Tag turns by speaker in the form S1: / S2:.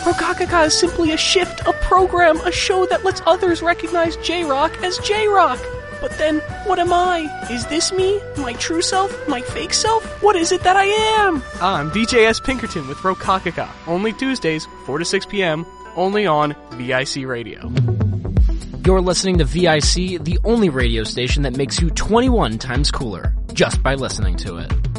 S1: Rokakaka is simply a shift, a program, a show that lets others recognize J-Rock as J-Rock. But then, what am I? Is this me? My true self? My fake self? What is it that I am? I'm DJ S. Pinkerton with Rokakaka. Only Tuesdays, 4 to 6 p.m., only on VIC Radio.
S2: You're listening to VIC, the only radio station that makes you 21 times cooler, just by listening to it.